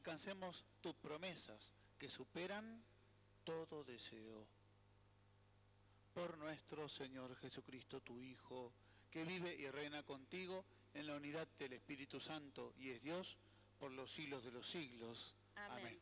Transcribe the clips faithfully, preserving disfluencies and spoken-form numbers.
alcancemos tus promesas que superan todo deseo. Por nuestro Señor Jesucristo, tu Hijo, que vive y reina contigo en la unidad del Espíritu Santo y es Dios por los siglos de los siglos. Amén. Amén.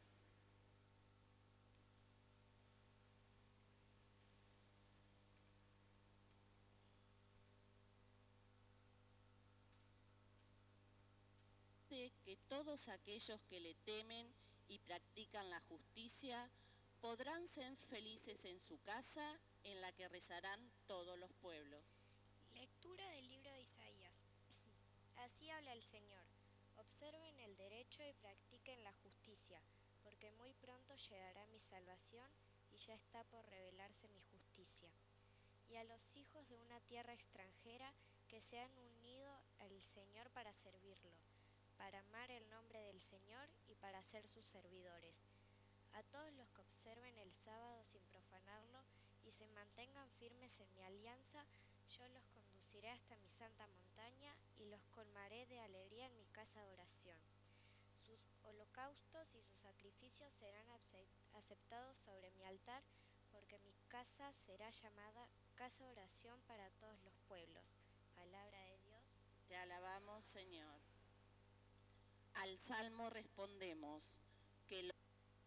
Que todos aquellos que le temen y practican la justicia podrán ser felices en su casa, en la que rezarán todos los pueblos. Lectura del libro de Isaías. Así habla el Señor: observen el derecho y practiquen la justicia, porque muy pronto llegará mi salvación y ya está por revelarse mi justicia. Y a los hijos de una tierra extranjera que se han unido al Señor para servirlo, para amar el nombre del Señor y para ser sus servidores. A todos los que observen el sábado sin profanarlo y se mantengan firmes en mi alianza, yo los conduciré hasta mi santa montaña y los colmaré de alegría en mi casa de oración. Sus holocaustos y sus sacrificios serán aceptados sobre mi altar, porque mi casa será llamada casa de oración para todos los pueblos. Palabra de Dios. Te alabamos, Señor. Al Salmo respondemos que lo...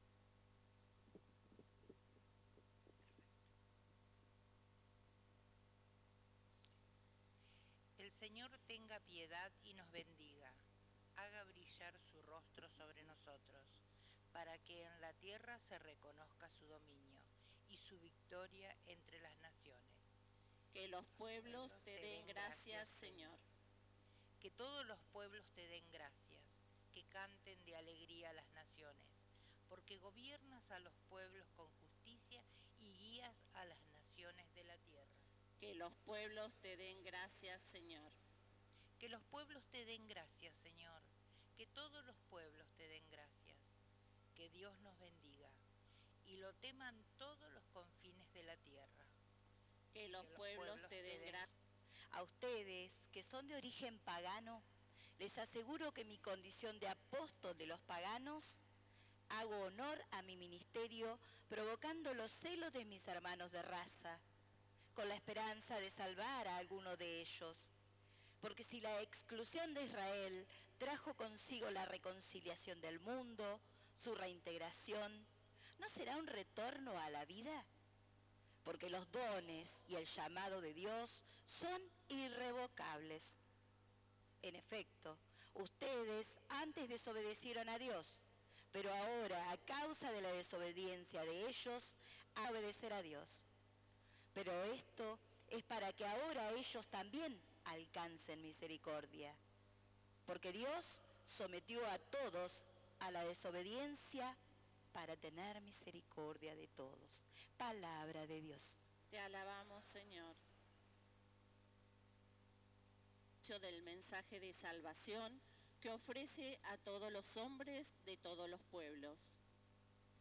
El Señor tenga piedad y nos bendiga, haga brillar su rostro sobre nosotros, para que en la tierra se reconozca su dominio y su victoria entre las naciones. Que los pueblos te den gracias, Señor. Que todos los pueblos te den gracias, que canten de alegría las naciones, porque gobiernas a los pueblos con justicia y guías a las naciones de la tierra. Que los pueblos te den gracias, Señor. Que los pueblos te den gracias, Señor. Que todos los pueblos te den gracias. Que Dios nos bendiga y lo teman todos los confines de la tierra. Que los, que los pueblos, pueblos te den gracias. A ustedes, que son de origen pagano, les aseguro que mi condición de apóstol de los paganos hago honor a mi ministerio, provocando los celos de mis hermanos de raza, con la esperanza de salvar a alguno de ellos. Porque si la exclusión de Israel trajo consigo la reconciliación del mundo, su reintegración, ¿no será un retorno a la vida? Porque los dones y el llamado de Dios son irrevocables. En efecto, ustedes antes desobedecieron a Dios, pero ahora, a causa de la desobediencia de ellos, a obedecer a Dios. Pero esto es para que ahora ellos también alcancen misericordia. Porque Dios sometió a todos a la desobediencia para tener misericordia de todos. Palabra de Dios. Te alabamos, Señor. Del mensaje de salvación que ofrece a todos los hombres de todos los pueblos.